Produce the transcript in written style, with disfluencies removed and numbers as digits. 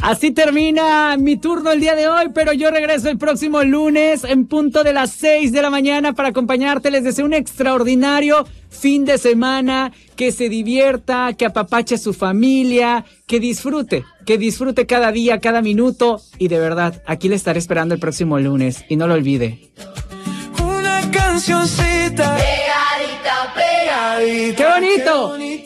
Así termina mi turno el día de hoy, pero yo regreso el próximo lunes en punto de las 6 de la mañana para acompañarte. Les deseo un extraordinario fin de semana, que se divierta, que apapache a su familia, que disfrute cada día, cada minuto. Y de verdad, aquí le estaré esperando el próximo lunes. Y no lo olvide. Una cancioncita pegadita, pegadita. ¡Qué bonito!